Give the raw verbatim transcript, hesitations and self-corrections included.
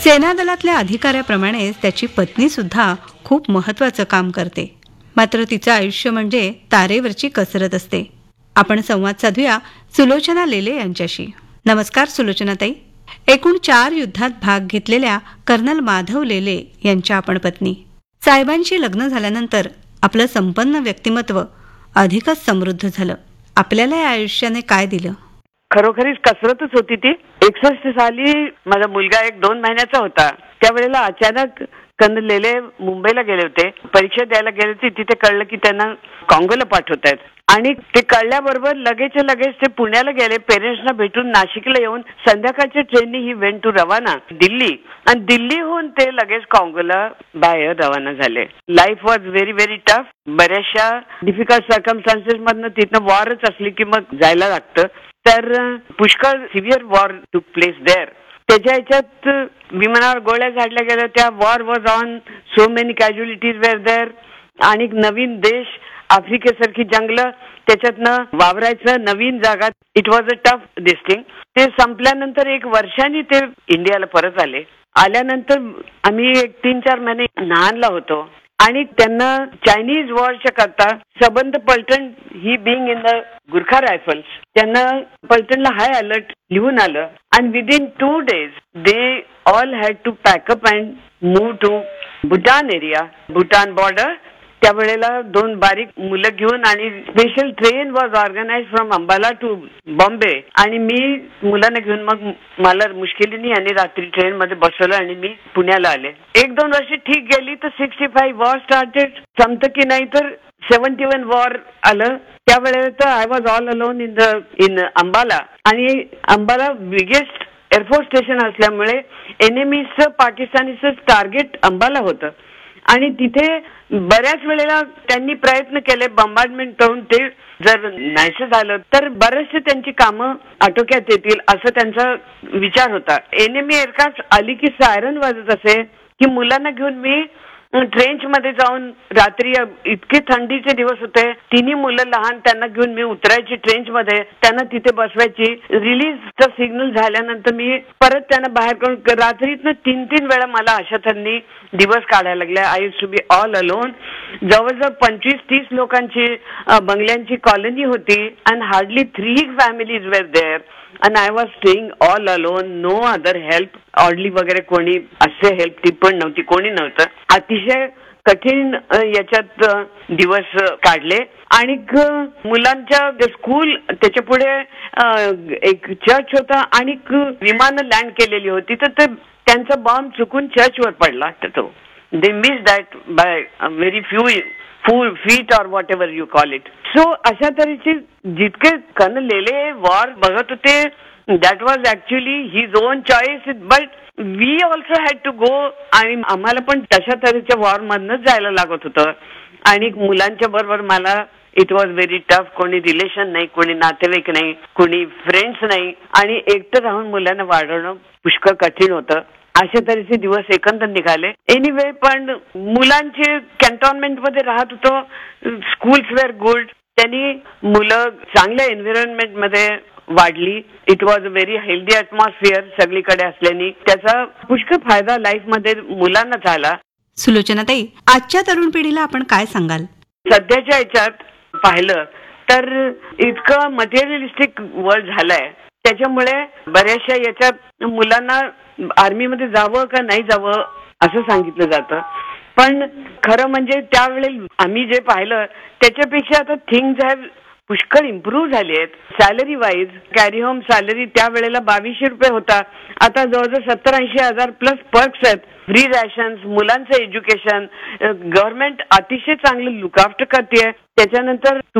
सेनादलातल्या अधिकाऱ्याप्रमाणेच त्याची पत्नी सुद्धा खूप महत्वाचं काम करते. मात्र तिचं आयुष्य म्हणजे तारेवरची कसरत असते. आपण संवाद साधूया सुलोचना लेले यांच्याशी. नमस्कार सुलोचनाताई. एकूण चार युद्धात भाग घेतलेल्या कर्नल माधव लेले यांच्या आपण पत्नी. साहेबांशी लग्न झाल्यानंतर आपलं संपन्न व्यक्तिमत्व अधिकच समृद्ध झालं. आपल्याला या आयुष्याने काय दिलं? खरोखरीच कसरतच होती ती. एकसष्ट साली माझा मुलगा एक दोन महिन्याचा होता. त्यावेळेला अचानक कर्नल लेले मुंबईला गेले होते. परीक्षा द्यायला गेले होते. तिथे कळलं की त्यांना काँगोला पाठवत आहेत आणि ते कळल्याबरोबर लगेच लगेच ते पुण्याला गेले. पेरेंट्सना भेटून नाशिकला येऊन संध्याकाळच्या ट्रेननी ही वेंट टू रवाना दिल्ली, आणि दिल्लीहून ते लगेच काँगोला बाहेर रवाना झाले. Life was very very tough. बऱ्याचशा डिफिकल्ट सर्कमस्टान्सेस मधनं तिथनं वॉरच असली की मग जायला लागतं. तर पुष्कळ सिव्हिअर वॉर टूक प्लेस देअर. त्याच्या ह्याच्यात विमानावर गोळ्या झाडल्या गेल्या. त्या war was on, so many कॅज्युलिटीज wear there. आणि नवीन देश, आफ्रिकेसारखी जंगलं, त्याच्यातनं वावरायचं, नवीन जागा. It was a tough distinct. ते संपल्यानंतर एक वर्षांनी ते इंडियाला परत आले. आल्यानंतर आम्ही एक तीन चार महिने नाहानला होतो आणि त्यांना चायनीज वॉरच्या करता सबंध पलटण, ही being in the Gurkha rifles, त्यांना पलटणला हाय अलर्ट लिहून आलं. आणि within two days they all had to pack up and move to Bhutan area, Bhutan border. त्यावेळेला दोन बारीक मुलं घेऊन आणि special train was organise from Ambala to Bombay. आणि मी मुलांना घेऊन मग मला मुश्किलीने आणि रात्री ट्रेन मध्ये बसवलं आणि मी पुण्याला आले. एक दोन वर्ष ठीक गेली तर सिक्स्टी फाईव्ह वॉर स्टार्टेड. संपत की नाही तर सेव्हन्टी वन वॉर आलं. त्यावेळेला तर I was all alone in the in Ambala. आणि अंबाला बिगेस्ट एअरफोर्स स्टेशन असल्यामुळे एनिमीचं, पाकिस्तानीचं टार्गेट अंबाला होतं. आणि तिथे बऱ्याच वेळेला त्यांनी प्रयत्न केले बंबार्डमेंट करून. ते जर नाहीसं झालं तर बरेचसे त्यांची कामं आटोक्यात येतील असं त्यांचा विचार होता. एनिमी एअरक्राफ्ट आली की सायरन वाजत असे की मुलांना घेऊन मी ट्रेंच मध्ये जाऊन, रात्री इतके थंडीचे दिवस होते, तिन्ही मुलं लहान, त्यांना घेऊन मी उतरायची ट्रेंच मध्ये, त्यांना तिथे बसवायची. रिलीजचा सिग्नल झाल्यानंतर मी परत त्यांना बाहेर करून रात्रीतनं तीन तीन वेळा मला अशा त्यांनी दिवस काढायला लागले. I used to be all alone. जवळजवळ पंचवीस तीस लोकांची बंगल्यांची कॉलनी होती आणि hardly three families where there. And I was staying all alone, no other help. Oddly वगैरे कोणी असे हेल्प ती पण नव्हती, कोणी नव्हतं. अतिशय कठीण याच्यात दिवस काढले. आणि मुलांच्या स्कूल, त्याच्या पुढे एक चर्च होता आणि विमान लँड केलेली होती, तर ते त्यांचा बॉम्ब चुकून चर्चवर पडला. तर तो they miss that by very few full feet or what ever you call it. So अशा तऱ्हेचे जितके कर्नल लेले वॉर बघत होते, that was actually his on choice. But we also had to go. आणि आम्हाला पण तशा तऱ्हेच्या वॉर मधनच जायला लागत होतं. आणि मुलांच्या बरोबर मला इट वॉज व्हेरी टफ. कोणी रिलेशन नाही, कोणी नातेवाईक नाही, कोणी फ्रेंड्स नाही, आणि एकटं राहून मुलांना वाढवणं पुष्कळ कठीण होतं. अशा तऱ्हेचे दिवस एकंदर निघाले. एनिवे, पण मुलांचे कॅन्टॉनमेंट मध्ये राहत होतो. स्कूल्स वेर गुड. त्यांनी मुलं चांगल्या एन्व्हायरमेंट मध्ये वाढली. It was a very healthy अटमॉस्फिअर सगळीकडे असल्याने. त्याचा पुष्कळ फायदा लाईफ मध्ये मुलांना झाला. सुलोचनाताई, आजच्या तरुण पिढीला आपण काय सांगाल? सध्याच्या याच्यात पाहिलं तर इतकं मटेरियलिस्टिक वर्ल्ड झालंय, त्याच्यामुळे बऱ्याचशा याच्यात मुलांना आर्मीमध्ये जावं का नाही जावं असं सांगितलं जातं. पण खरं म्हणजे त्यावेळी आम्ही जे पाहिलं त्याच्यापेक्षा आता थिंग्स हॅव पुष्कळ इम्प्रूव्ह झाली आहेत. Salary wise carry home salary त्यावेळेला बावीसशे रुपये होता, आता जवळजवळ सत्तर ऐंशी हजार प्लस पर्क्स आहेत. फ्री रॅशन्स, मुलांचं एज्युकेशन, गव्हर्नमेंट अतिशय चांगलं लुक आफ्टर करते. त्याच्यानंतर